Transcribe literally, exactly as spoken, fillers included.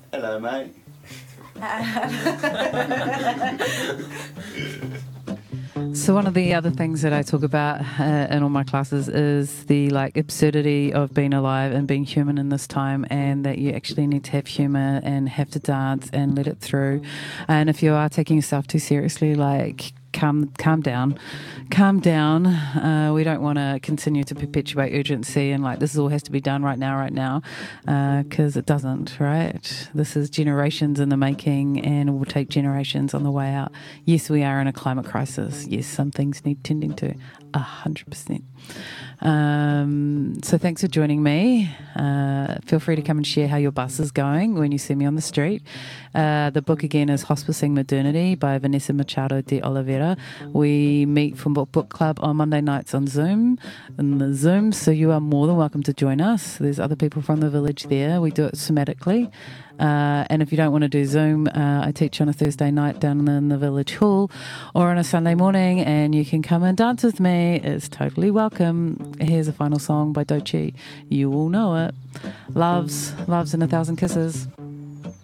Hello, mate. So one of the other things that I talk about uh, in all my classes is the like absurdity of being alive and being human in this time, and that you actually need to have humour and have to dance and let it through. And if you are taking yourself too seriously, like calm calm down calm down uh, we don't want to continue to perpetuate urgency and like this all has to be done right now right now because uh, it doesn't, right? This is generations in the making and it will take generations on the way out. Yes, we are in a climate crisis. Yes, some things need tending to, a hundred percent. Um, so thanks for joining me. Uh, feel free to come and share how your bus is going when you see me on the street. Uh, the book again is Hospicing Modernity by Vanessa Machado de Oliveira. We meet for book, book club on Monday nights on Zoom, in the Zoom, so you are more than welcome to join us. There's other people from the village there. We do it somatically. Uh, and if you don't want to do Zoom, uh, I teach on a Thursday night down in the village hall or on a Sunday morning, and you can come and dance with me. It's totally welcome. Here's a final song by Doechii. You all know it. Loves, loves and a thousand kisses.